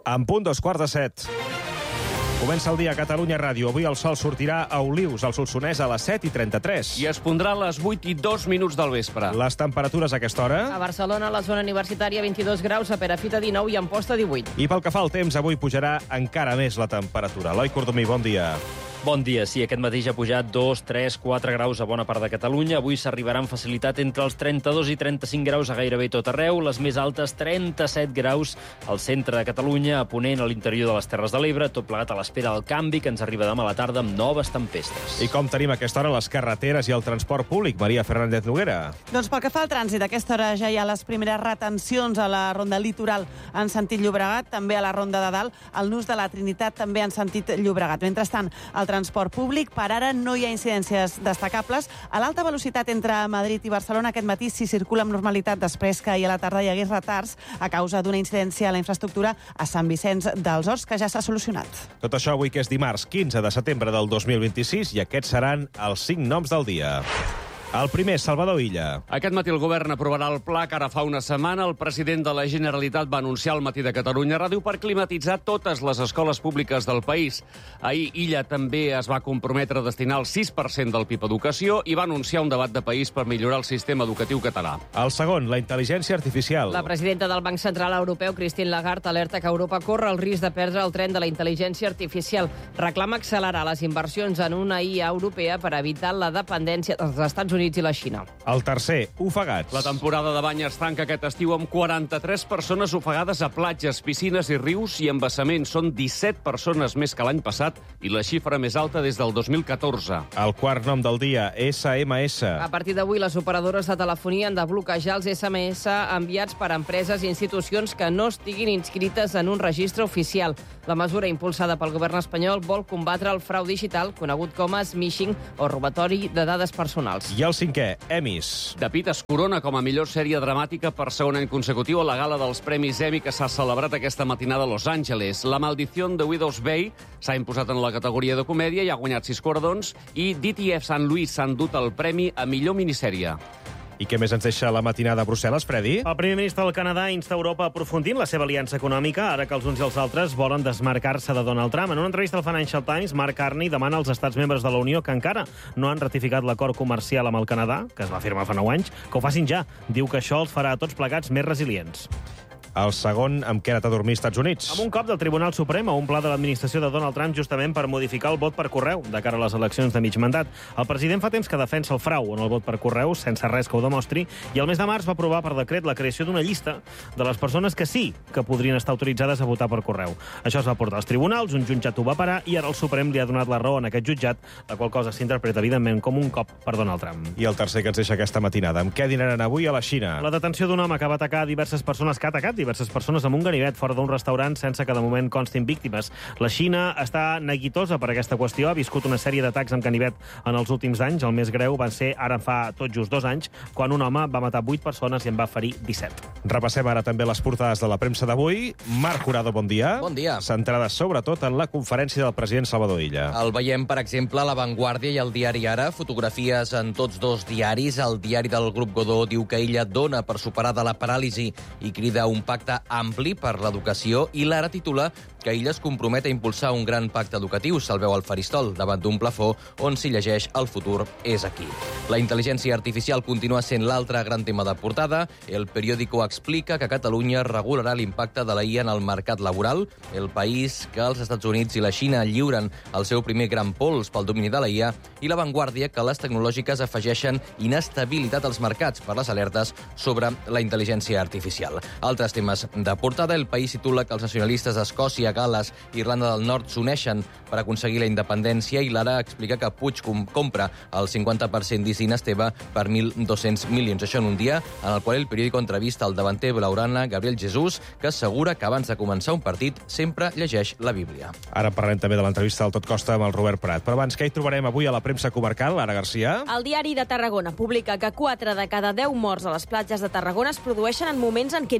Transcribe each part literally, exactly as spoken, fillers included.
En punt dos quarts de set. Comença el dia a Catalunya Ràdio. Avui el sol sortirà a Olius, al Solsonès, a les set i trenta-tres. I es pondrà a les vuit i dos minuts del vespre. Les temperatures a aquesta hora? A Barcelona, a la zona universitària, vint-i-dos graus, a Perafita, dinou i a Amposta, divuit. I pel que fa al temps, avui pujarà encara més la temperatura. Eloi Cordomí, bon dia. Bon dia. Sí, aquest matí ja ha pujat dos, tres, quatre graus a bona part de Catalunya. Avui s'arribarà amb facilitat entre els trenta-dos i trenta-cinc graus a gairebé tot arreu. Les més altes, trenta-set graus al centre de Catalunya, a ponent a l'interior de les Terres de l'Ebre, tot plegat a l'espera del canvi que ens arriba demà a la tarda amb noves tempestes. I com tenim a aquesta hora les carreteres i el transport públic? Maria Fernández Noguera. Doncs pel que fa al trànsit, a aquesta hora ja hi ha les primeres retencions a la ronda litoral en sentit Llobregat, també a la ronda de dalt, al nus de la Trinitat també en sentit Llobregat. Mentrestant, el transport públic, per ara no hi ha incidències destacables. A l'alta velocitat entre Madrid i Barcelona aquest matí s'hi circula amb normalitat després que ahir a la tarda hi hagués retards a causa d'una incidència a la infraestructura a Sant Vicenç dels Horts, que ja s'ha solucionat. Tot això avui que és dimarts quinze de setembre del dos mil vint-i-sis, i aquests seran els cinc noms del dia. El primer, Salvador Illa. Aquest matí el govern aprovarà el pla que ara fa una setmana el president de la Generalitat va anunciar al matí de Catalunya Ràdio per climatitzar totes les escoles públiques del país. Ahir Illa també es va comprometre a destinar el sis per cent del P I B a educació i va anunciar un debat de país per millorar el sistema educatiu català. El segon, la intel·ligència artificial. La presidenta del Banc Central Europeu, Christine Lagarde, alerta que Europa corre el risc de perdre el tren de la intel·ligència artificial. Reclama accelerar les inversions en una I A europea per evitar la dependència dels Estats Units i la Xina. El tercer, ofegats. La temporada de bany es tanca aquest estiu amb quaranta-tres persones ofegades a platges, piscines i rius i embassaments. Són disset persones més que l'any passat i la xifra més alta des del dos mil catorze. El quart nom del dia, S M S. A partir d'avui, les operadores de telefonia han de bloquejar els S M S enviats per empreses i institucions que no estiguin inscrites en un registre oficial. La mesura impulsada pel govern espanyol vol combatre el frau digital, conegut com a smishing o robatori de dades personals. I el cinquè, Emmys. The Pitt es corona com a millor sèrie dramàtica per segon any consecutiu a la gala dels Premis Emmy que s'ha celebrat aquesta matinada a Los Angeles. La Maldición de Widow's Bay s'ha imposat en la categoria de comèdia i ha guanyat sis guardons, i D T F Saint Louis s'ha endut el premi a millor minissèrie. I què més ens deixa la matinada a Brussel·les, Fredi? El primer ministre del Canadà insta Europa a aprofundir en la seva aliança econòmica, ara que els uns i els altres volen desmarcar-se de Donald Trump. En una entrevista al Financial Times, Mark Carney demana als estats membres de la Unió que encara no han ratificat l'acord comercial amb el Canadà, que es va firmar fa nou anys, que ho facin ja. Diu que això els farà a tots plegats més resilients. El segon, amb què ha anat a dormir als Estats Units? Amb un cop del Tribunal Suprem a un pla de l'administració de Donald Trump justament per modificar el vot per correu de cara a les eleccions de mig mandat. El president fa temps que defensa el frau en el vot per correu, sense res que ho demostri, i el mes de març va aprovar per decret la creació d'una llista de les persones que sí que podrien estar autoritzades a votar per correu. Això es va portar als tribunals, un jutjat ho va parar i ara el Suprem li ha donat la raó en aquest jutjat, la qual cosa s'interpreta evidentment com un cop per Donald Trump. I el tercer que ens deixa aquesta matinada, amb què dinaran avui a la Xina? La detenció d'un home que va atacar diverses persones, que ha atacat diverses persones amb un ganivet fora d'un restaurant sense que de moment constin víctimes. La Xina està neguitosa per aquesta qüestió, ha viscut una sèrie d'atacs amb ganivet en els últims anys. El més greu van ser ara fa tot just dos anys, quan un home va matar vuit persones i en va ferir disset. Repassem ara també les portades de la premsa d'avui. Marc Jurado, bon dia. Bon dia. Centrades sobretot en la conferència del president Salvador Illa. El veiem, per exemple, a La Vanguardia i el diari Ara. Fotografies en tots dos diaris. El diari del grup Godó diu que Illa dona per superada la paràlisi i crida un pacte ampli per l'educació, i l'Ara titula que Illa es compromet a impulsar un gran pacte educatiu. Se'l veu al faristol, davant d'un plafó on s'hi llegeix "El futur és aquí". La intel·ligència artificial continua sent l'altre gran tema de portada. El periòdico explica que Catalunya regularà l'impacte de la I A en el mercat laboral. El País, que els Estats Units i la Xina lliuren el seu primer gran pols pel domini de la I A, i La Vanguardia, que les tecnològiques afegeixen inestabilitat als mercats per les alertes sobre la intel·ligència artificial. Altres temes de portada. El País titula que els nacionalistes d'Escòcia, Gal·les i Irlanda del Nord s'uneixen per aconseguir la independència, i l'Ara explica que Puig com compra el cinquanta per cent d'Isin Esteve per mil dos-cents milions. Això en un dia en el qual el periòdico entrevista el davanter blaugrana Gabriel Jesús, que assegura que abans de començar un partit sempre llegeix la Bíblia. Ara parlem també de l'entrevista del Tot Costa amb el Robert Prat. Però abans, què hi trobarem avui a la premsa comarcal, Lara Garcia? El diari de Tarragona publica que quatre de cada deu morts a les platges de Tarragona es produeixen en moments en què no hi ha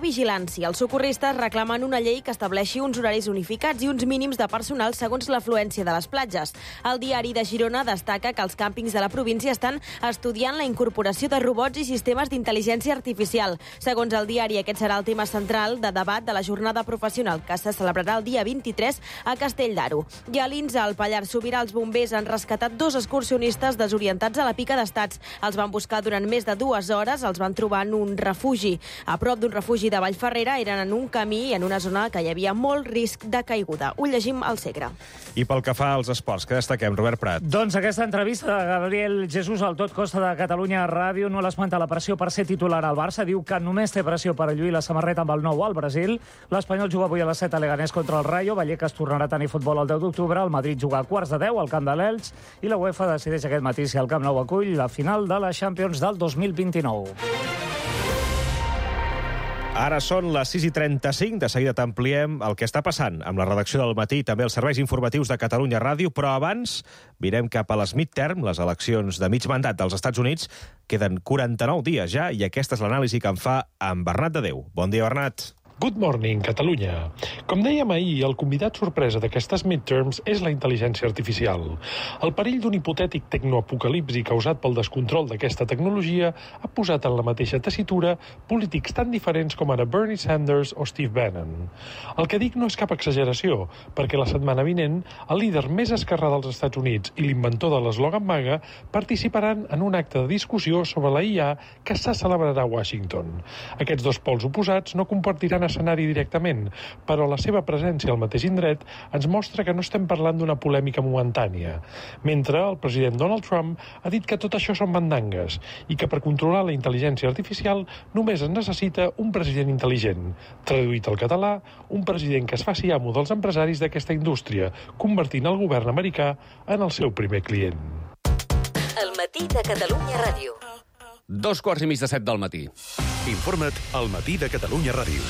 vigilància. Els socorristes reclamen una llei que estableixi uns horaris unificats i uns mínims de personal segons l'afluència de les platges. El diari de Girona destaca que els càmpings de la província estan estudiant la incorporació de robots i sistemes d'intel·ligència artificial. Segons el diari, aquest serà el tema central de debat de la jornada professional que se celebrarà el dia vint-i-tres a Castell d'Aro. I a l'Insa, al Pallars Sobirà, els bombers han rescatat dos excursionistes desorientats a la Pica d'Estats. Els van buscar durant més de dues hores, els van trobar en un refugi. A prop d'un refugi de Vallferrera, eren en un camí i en una zona que hi havia molt risc de caiguda. Ho llegim al Segre. I pel que fa als esports, que destaquem, Robert Prat? Doncs aquesta entrevista de Gabriel Jesús al Tot Costa de Catalunya Ràdio no l'esmenta la pressió per ser titular al Barça. Diu que només té pressió per lluir la samarreta amb el nou al Brasil. L'Espanyol juga avui a les set a Leganés contra el Rayo. Vallecas tornarà a tenir futbol el deu d'octubre. El Madrid juga a quarts de deu al camp de l'Elx. I la UEFA decideix aquest matí si el Camp Nou acull la final de la Champions del dos mil vint-i-nou. Ara són les sis i trenta-cinc, de seguida t'ampliem el que està passant amb la redacció del Matí i també els serveis informatius de Catalunya Ràdio, però abans mirem cap a les midterm, les eleccions de mig mandat dels Estats Units. Queden quaranta-nou dies ja i aquesta és l'anàlisi que en fa en Bernat de Déu. Bon dia, Bernat. Good morning, Catalunya. Com dèiem ahir, el convidat sorpresa d'aquestes midterms és la intel·ligència artificial. El perill d'un hipotètic tecnoapocalipsi causat pel descontrol d'aquesta tecnologia ha posat en la mateixa tessitura polítics tan diferents com ara Bernie Sanders o Steve Bannon. El que dic no és cap exageració, perquè la setmana vinent el líder més esquerrà dels Estats Units i l'inventor de l'eslògan MAGA participaran en un acte de discussió sobre la I A que se celebrarà a Washington. Aquests dos pols oposats no compartiran escenari directament, però la seva presència al mateix indret ens mostra que no estem parlant d'una polèmica momentània. Mentre el president Donald Trump ha dit que tot això són mandangues i que per controlar la intel·ligència artificial només es necessita un president intel·ligent. Traduït al català, un president que es faci amo dels empresaris d'aquesta indústria, convertint el govern americà en el seu primer client. El matí de Catalunya Ràdio. Dos quarts i mig de set del matí. Informa't al Matí de Catalunya Ràdio.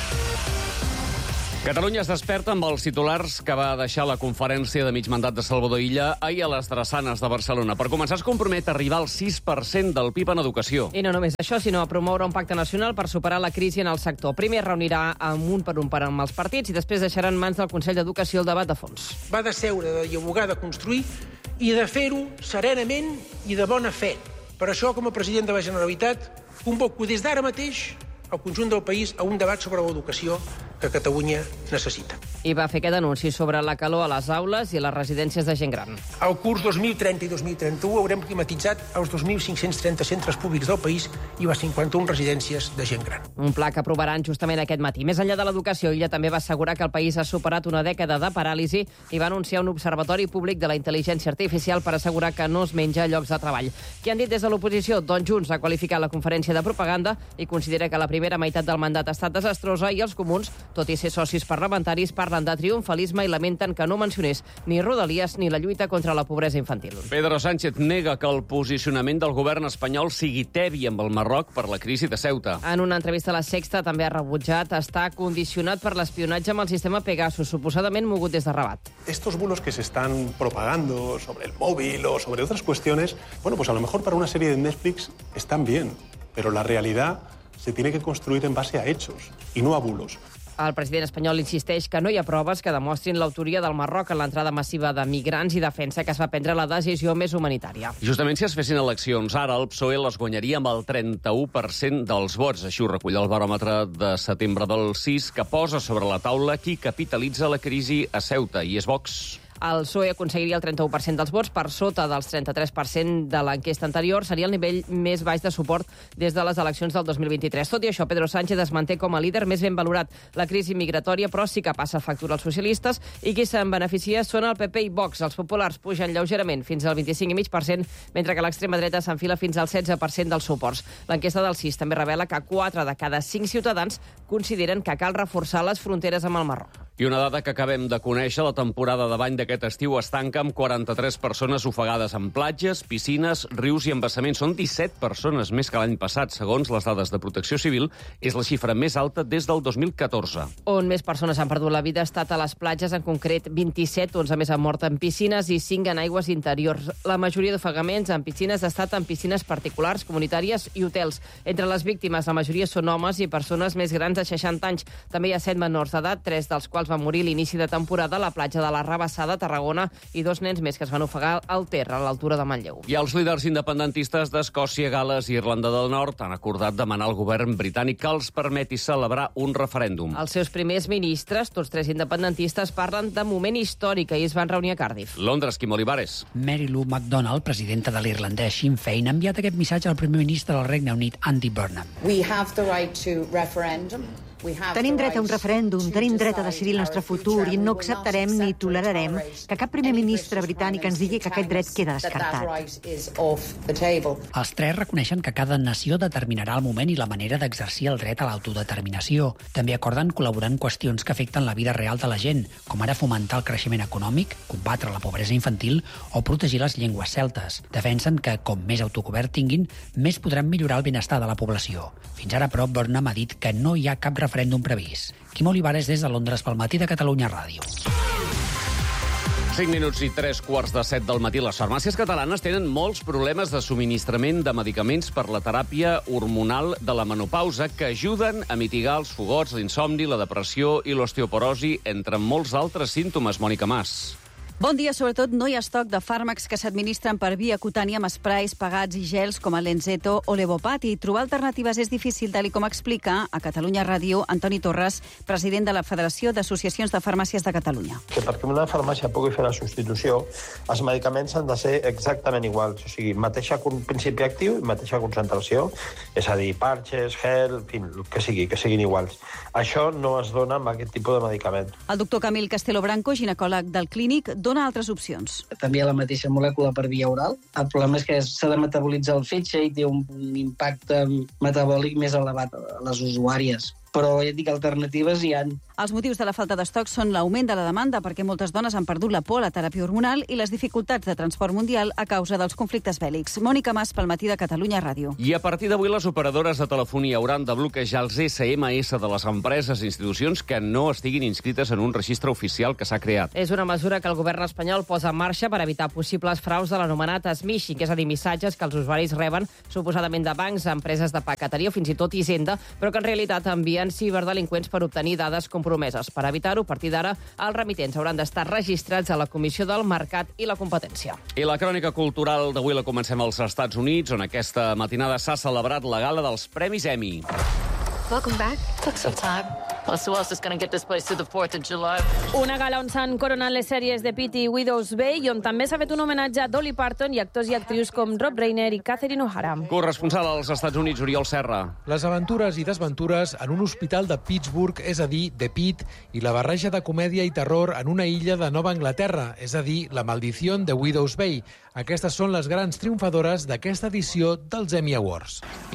Catalunya es desperta amb els titulars que va deixar la conferència de mig mandat de Salvador Illa ahir a les Drassanes de Barcelona. Per començar, es compromet a arribar al sis per cent del P I B en educació. I no només això, sinó a promoure un pacte nacional per superar la crisi en el sector. Primer es reunirà amb un per un per amb els partits i després deixarà en mans del Consell d'Educació el debat de fons. Va de seure, de dialogar, de construir i de fer-ho serenament i de bona fe. Per això, com a president de la Generalitat, convoco des d'ara mateix el conjunt del país a un debat sobre l'educació que Catalunya necessita. I va fer aquest anunci sobre la calor a les aules i a les residències de gent gran. Al curs dos mil trenta i dos mil trenta-u haurem climatitzat els dos mil cinc-cents trenta centres públics del país i les cinquanta-una residències de gent gran. Un pla que aprovaran justament aquest matí. Més enllà de l'educació, Illa també va assegurar que el país ha superat una dècada de paràlisi i va anunciar un observatori públic de la intel·ligència artificial per assegurar que no es menja llocs de treball. Què han dit des de l'oposició? Doncs Junts ha qualificat la conferència de propaganda i considera que la primera meitat del mandat ha estat desastrosa i els comuns, tot i ser socis parlamentaris, parlen de triomfalisme i lamenten que no mencionés ni Rodalies ni la lluita contra la pobresa infantil. Pedro Sánchez nega que el posicionament del govern espanyol sigui tebi amb el Marroc per la crisi de Ceuta. En una entrevista a La Sexta també ha rebutjat estar condicionat per l'espionatge amb el sistema Pegasus, suposadament mogut des de Rabat. Estos bulos que se están propagando sobre el móvil o sobre otras cuestiones, bueno, pues a lo mejor para una serie de Netflix están bien, pero la realidad se tiene que construir en base a hechos y no a bulos. El president espanyol insisteix que no hi ha proves que demostrin l'autoria del Marroc en l'entrada massiva de migrants i defensa que es va prendre la decisió més humanitària. Justament si es fessin eleccions ara, el P S O E les guanyaria amb el trenta-u per cent dels vots. Així ho recull el baròmetre de setembre del sis, que posa sobre la taula qui capitalitza la crisi a Ceuta, i és Vox. El P S O E aconseguiria el trenta-u per cent dels vots, per sota dels trenta-tres per cent de l'enquesta anterior. Seria el nivell més baix de suport des de les eleccions del dos mil vint-i-tres. Tot i això, Pedro Sánchez es manté com a líder més ben valorat. La crisi migratòria, però, sí que passa factura als socialistes i qui se'n beneficia són el P P i Vox. Els populars pugen lleugerament fins al vint-i-cinc coma cinc per cent, mentre que l'extrema dreta s'enfila fins al setze per cent dels suports. L'enquesta del sis també revela que quatre de cada cinc ciutadans consideren que cal reforçar les fronteres amb el Marroc. I una dada que acabem de conèixer, la temporada de bany d'aquest estiu es tanca amb quaranta-tres persones ofegades en platges, piscines, rius i embassaments. Són disset persones més que l'any passat, segons les dades de Protecció Civil. És la xifra més alta des del dos mil catorze. On més persones han perdut la vida ha estat a les platges, en concret vint-i-set, onze més han mort en piscines i cinc en aigües interiors. La majoria d'ofegaments en piscines ha estat en piscines particulars, comunitàries i hotels. Entre les víctimes, la majoria són homes i persones més grans de seixanta anys. També hi ha set menors d'edat, tres dels quals van morir a l'inici de temporada a la platja de la Rabassada, Tarragona, i dos nens més que es van ofegar al Ter, a l'altura de Manlleu. I els líders independentistes d'Escòcia, Gal·les i Irlanda del Nord han acordat demanar al govern britànic que els permeti celebrar un referèndum. Els seus primers ministres, tots tres independentistes, parlen de moment històric i es van reunir a Cardiff. Londres, Quim Olivares. Mary Lou McDonald, presidenta de l'irlandès Sinn Féin, ha enviat aquest missatge al primer ministre del Regne Unit, Andy Burnham. We have the right to referendum. Tenim dret a un referèndum, tenim dret a decidir el nostre futur i no acceptarem ni tolerarem que cap primer ministre britànic ens digui que aquest dret queda descartat. Els tres reconeixen que cada nació determinarà el moment i la manera d'exercir el dret a l'autodeterminació. També acorden col·laborar en qüestions que afecten la vida real de la gent, com ara fomentar el creixement econòmic, combatre la pobresa infantil o protegir les llengües celtes. Defensen que, com més autogovern tinguin, més podran millorar el benestar de la població. Fins ara, però, Burnham ha dit que no hi ha cap referèndum previst. Quim Olivares des de Londres pel Matí de Catalunya Ràdio. cinc minuts i tres quarts de set del matí. Les farmàcies catalanes tenen molts problemes de subministrament de medicaments per la teràpia hormonal de la menopausa que ajuden a mitigar els fogots, l'insomni, la depressió i l'osteoporosi, entre molts altres símptomes. Mònica Mas. Bon dia. Sobretot no hi ha estoc de fàrmacs que s'administren per via cutània amb esprais pagats i gels com el Lenzeto o l'Evopat, i trobar alternatives és difícil, tal com explica a Catalunya Ràdio Antoni Torres, president de la Federació d'Associacions de Farmàcies de Catalunya. Que perquè una farmàcia pugui fer la substitució, els medicaments han de ser exactament iguals, o sigui, mateixa principi actiu i mateixa concentració, és a dir, parches, gel, en fi, que sigui, que siguin iguals. Això no es dona amb aquest tipus de medicament. El doctor Camil Castelo Branco, ginecòleg del Clínic, dona altres opcions. També hi ha la mateixa molècula per via oral. El problema és que s'ha de metabolitzar el fetge i té un, un impacte metabòlic més elevat a les usuàries. Però ja et dic, alternatives hi ha. Els motius de la falta d'estoc són l'augment de la demanda perquè moltes dones han perdut la por a la teràpia hormonal i les dificultats de transport mundial a causa dels conflictes bèl·lics. Mònica Mas pel Matí de Catalunya Ràdio. I a partir d'avui les operadores de telefonia hauran de bloquejar els esse eme esse de les empreses i institucions que no estiguin inscrites en un registre oficial que s'ha creat. És una mesura que el govern espanyol posa en marxa per evitar possibles fraus de l'anomenat smishing, que és a dir, missatges que els usuaris reben suposadament de bancs, empreses de paqueteria o fins i tot Hisenda, però que en realitat envien ciberdelinqüents per obtenir dades compromeses. Per evitar-ho, a partir d'ara, els remitents hauran d'estar registrats a la Comissió del Mercat i la Competència. I la crònica cultural d'avui la comencem als Estats Units, on aquesta matinada s'ha celebrat la gala dels Premis Emmy. Welcome back. Took some time. Plus, who else is going to get this place to the fourth of July? Una gala on s'han coronat les sèries de Pitt i Widow's Bay i on també s'ha fet un homenatge a Dolly Parton i actors i actrius com Rob Reiner i Catherine O'Hara. Corresponsal als Estats Units, Oriol Serra. Les aventures i desventures en un hospital de Pittsburgh, és a dir, de Pitt, i la barreja de comèdia i terror en una illa de Nova Anglaterra, és a dir, La maldición de Widow's Bay. Aquestes són les grans triomfadores d'aquesta edició dels Emmy Awards.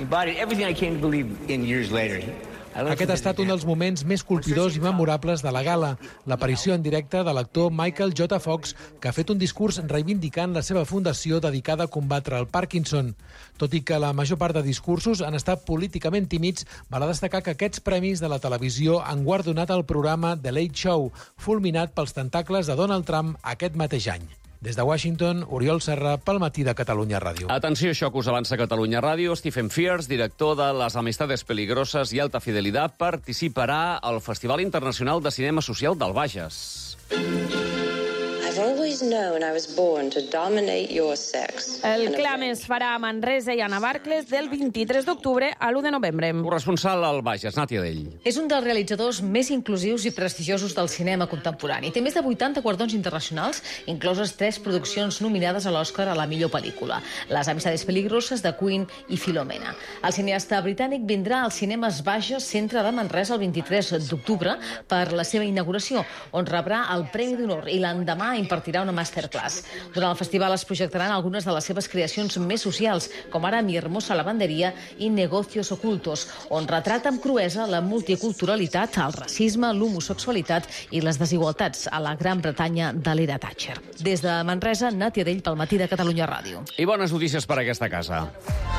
Aquest ha estat un dels moments més colpidors i memorables de la gala, l'aparició en directe de l'actor Michael J. Fox, que ha fet un discurs reivindicant la seva fundació dedicada a combatre el Parkinson. Tot i que la major part de discursos han estat políticament tímids, val a destacar que aquests premis de la televisió han guardonat el programa The Late Show, fulminat pels tentacles de Donald Trump aquest mateix any. Des de Washington, Oriol Serra, pel Matí de Catalunya Ràdio. Atenció, això que us avança Catalunya Ràdio. Stephen Frears, director de Les Amistades Peligrosas i Alta Fidelidad, participarà al Festival Internacional de Cinema Social del Bages. I've always known I was born to dominate your sex. El clam es farà a Manresa i a Navarcles del vint-i-tres d'octubre a l'u de novembre. Corresponsal al Bages, Nàtia Dell. És un dels realitzadors més inclusius i prestigiosos del cinema contemporani. Té més de vuitanta guardons internacionals, incloses tres produccions nominades a l'Oscar a la millor pel·lícula: Les Amistades Peligrosas, de Queen i Filomena. El cineasta britànic vindrà als cinemes Bages, centre de Manresa, el vint-i-tres d'octubre per la seva inauguració, on rebrà el Premi d'Honor i l'endemà impartirà una masterclass. Durant el festival es projectaran algunes de les seves creacions més socials, com ara Mi hermosa lavanderia i Negocios ocultos, on retrata amb cruesa la multiculturalitat, el racisme, l'homosexualitat i les desigualtats a la Gran Bretanya de l'era Thatcher. Des de Manresa, Nàtia Dell pel Matí de Catalunya Ràdio. I bones notícies per a aquesta casa.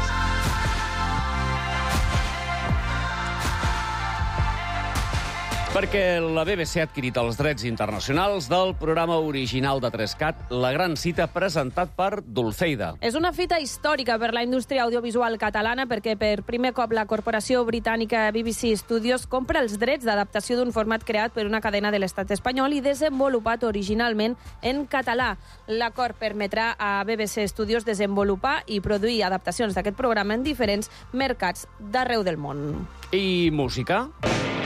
Perquè la B B C ha adquirit els drets internacionals del programa original de tres cat, La gran cita, presentat per Dulceida. És una fita històrica per la indústria audiovisual catalana perquè per primer cop la corporació britànica B B C Studios compra els drets d'adaptació d'un format creat per una cadena de l'estat espanyol i desenvolupat originalment en català. L'acord permetrà a B B C Studios desenvolupar i produir adaptacions d'aquest programa en diferents mercats d'arreu del món. I música?